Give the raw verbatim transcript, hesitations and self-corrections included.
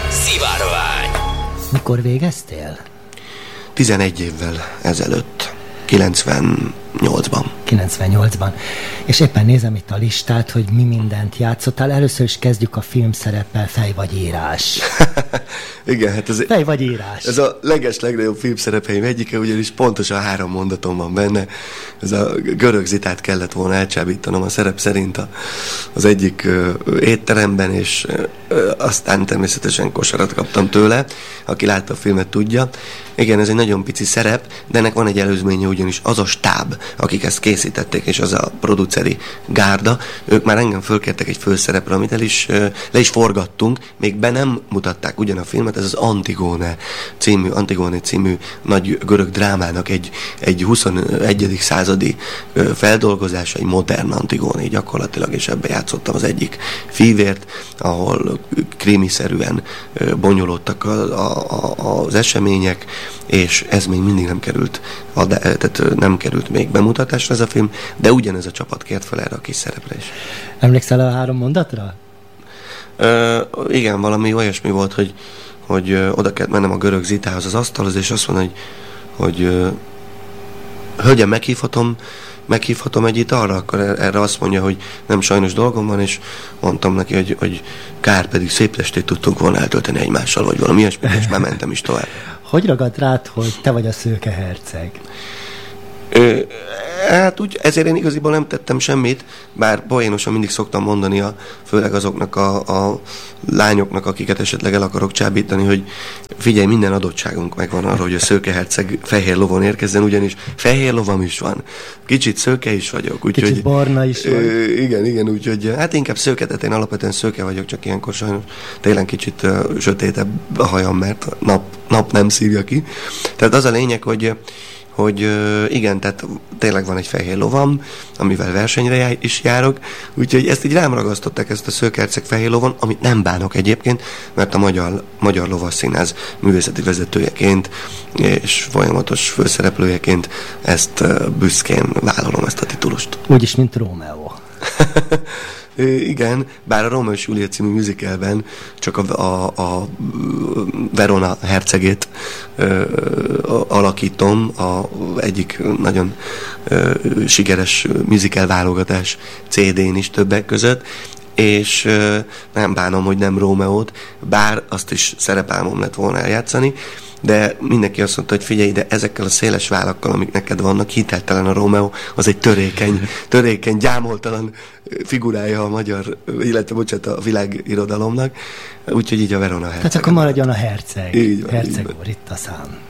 Szivárvány. Mikor végeztél? tizenegy évvel ezelőtt, kilencvennyolcban. kilencvennyolcban. És éppen nézem itt a listát, hogy mi mindent játszottál. Először is kezdjük a filmszereppel, Fej vagy írás. Igen, hát ez, Fej vagy írás. ez a leges legnagyobb filmszerepeim egyike, ugyanis pontosan három mondatom van benne. Ez a Görög Zitát kellett volna elcsábítanom a szerep szerint a, az egyik ö, étteremben, és ö, aztán természetesen kosarat kaptam tőle. Aki látta a filmet, tudja. Igen, ez egy nagyon pici szerep, de ennek van egy előzménye, ugyanis az a stáb, akik ezt készítették, és az a produceri gárda, ők már engem fölkértek egy főszerepre, amit el is, le is forgattunk, még be nem mutatták ugyan a filmet, ez az Antigone című, Antigone című nagy görög drámának egy, egy huszonegyedik századi feldolgozása, egy modern Antigone gyakorlatilag, és ebbe játszottam az egyik fívért, ahol krimiszerűen bonyolódtak a, a, a, az események, és ez még mindig nem került, de, tehát nem került még bemutatásra ez a film, de ugyanez a csapat kért fel erre a kis szerepre is. Emlékszel a három mondatra? Ö, igen, valami olyasmi volt, hogy, hogy ö, oda kellett mennem a Görög Zitához, az asztalhoz, és azt mondani, hogy, hogy ö, hölgyem, meghívhatom, meghívhatom egy itt arra, akkor erre azt mondja, hogy nem, sajnos dolgom van, és mondtam neki, hogy, hogy kár, pedig szép estét tudtunk volna eltölteni egymással, vagy valami ilyesmi, és már mentem is tovább. Hogy ragadt rád, hogy te vagy a szőke herceg? Ö, hát úgy, ezért én igaziból nem tettem semmit, bár poénosan mindig szoktam mondani, a, főleg azoknak a, a lányoknak, akiket esetleg el akarok csábítani, hogy figyelj, minden adottságunk megvan arra, hogy a szőke herceg fehér lovon érkezzen, ugyanis fehér lovam is van, kicsit szőke is vagyok. Úgy, Kicsit hogy, barna is vagy. Ö, igen, igen, úgyhogy hát inkább szőke, tehát én alapvetően szőke vagyok, csak ilyenkor sajnos tényleg kicsit uh, sötétebb a hajam, mert nap, nap nem szívja ki. Tehát az a lényeg, hogy hogy igen, tehát tényleg van egy fehér lovam, amivel versenyre is járok, úgyhogy ezt így rám ragasztották, ezt a szőkeherceg fehér lovon, amit nem bánok egyébként, mert a Magyar, Magyar Lovasszínház művészeti vezetőjeként és folyamatos főszereplőjeként ezt büszkén vállalom, ezt a titulust. Úgyis, mint Rómeó. Igen, bár a Rómeó és Júlia című musicalben csak a, a, a Verona hercegét ö, alakítom, a egyik nagyon ö, sikeres musical válogatás cé dén is többek között, és ö, nem bánom, hogy nem Rómeót, bár azt is szerepálmom lett volna eljátszani, de mindenki azt mondta, hogy figyelj, de ezekkel a széles vállakkal, amik neked vannak, hiteltelen a Rómeó, az egy törékeny, törékeny, gyámoltalan figurája a magyar, illetve bocsánat, a világirodalomnak, úgyhogy így a Verona herceg. Tehát akkor maradjon a herceg. Így van, herceg így van. úr, itt a szám.